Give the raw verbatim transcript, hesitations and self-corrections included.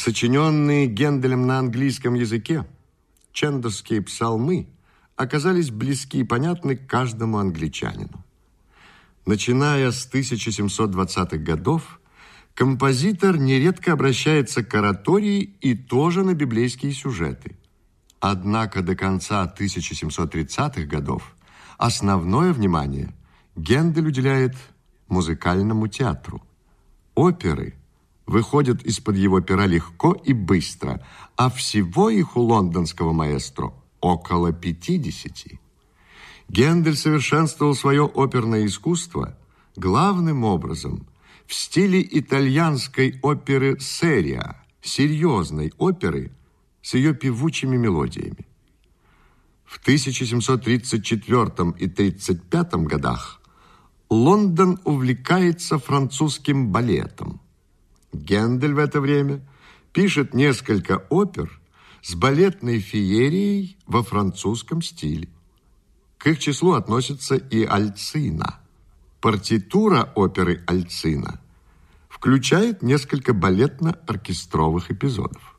Сочиненные Генделем на английском языке, чендерские псалмы оказались близки и понятны каждому англичанину. Начиная с тысяча семьсот двадцатых годов, композитор нередко обращается к оратории и тоже на библейские сюжеты. Однако до конца тысяча семьсот тридцатых годов основное внимание Гендель уделяет музыкальному театру. Оперы выходят из-под его пера легко и быстро, а всего их у лондонского маэстро около пятидесяти. Гендель совершенствовал свое оперное искусство главным образом в стиле итальянской оперы «Серия», серьезной оперы с ее певучими мелодиями. В тысяча семьсот тридцать четвёртом и тридцать пятом годах Лондон увлекается французским балетом. Гендель в это время пишет несколько опер с балетной феерией во французском стиле. К их числу относится и «Альцина». Партитура оперы «Альцина» включает несколько балетно-оркестровых эпизодов.